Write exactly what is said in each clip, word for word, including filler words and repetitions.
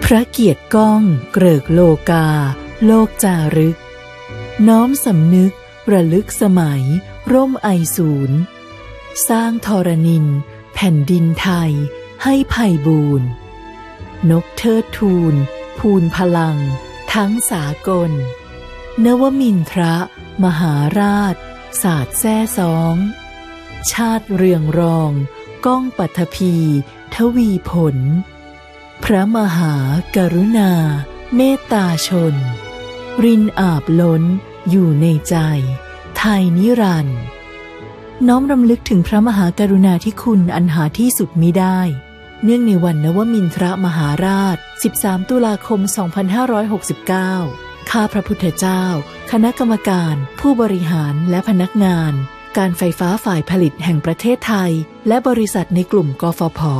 ระเกียรติก้องเกริกโลกาโลกจารึกน้อมสำนึกระลึกสมัยร่มไอสูรสร้างธรณินแผ่นดินไทยให้ไพบูรณ์นกเทิดทูลภูนพลังทั้งสากลนวมินทรมหาราชศาสตร์แท้สองชาติเรืองรองก้องปัทภีทวีผลพระมหากรุณาเมตตาชนรินอาบล้นอยู่ในใจไทยนิรันดร์น้อมรำลึกถึงพระมหากรุณาธิคุณอันหาที่สุดมิได้เนื่องในวันนวมินทรมหาราชสิบสามตุลาคมสองพันห้าร้อยหกสิบเก้าข้าพระพุทธเจ้าคณะกรรมการผู้บริหารและพนักงานการไฟฟ้าฝ่ายผลิตแห่งประเทศไทยและบริษัทในกลุ่มกฟผ.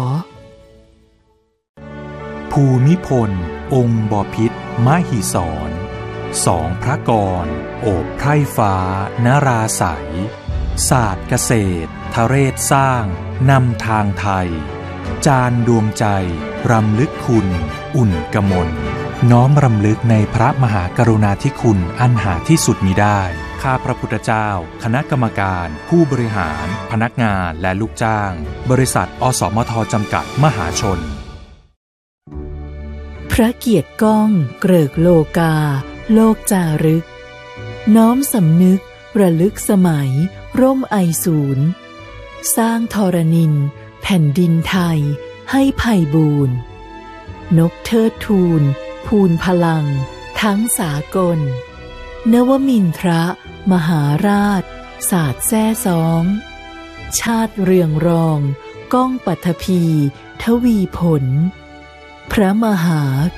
ภูมิพลองค์บพิตรมหิศรสองพระกรโอบไพร่ฟ้านราใสศาสตร์เกษตรทะเรศสร้างนำทางไทยจานดวงใจรำลึกคุณอุ่นกมลน้อมรำลึกในพระมหากรุณาธิคุณอันหาที่สุดมิได้ข้าพระพุทธเจ้าคณะกรรมการผู้บริหารพนักงานและลูกจ้างบริษัทอสมทจำกัดมหาชนพระเกียรติก้องเกริกโลกาโลกจารึกน้อมสำนึกระลึกสมัยร่มไอสูรสร้างธรณินแผ่นดินไทยให้ไพบูรณ์นกเทิดทูลภูนพลังทั้งสากลนวมินทรมหาราชศาสตร์แท้สองชาติเรืองรองก้องปัทภีทวีผลพระมหา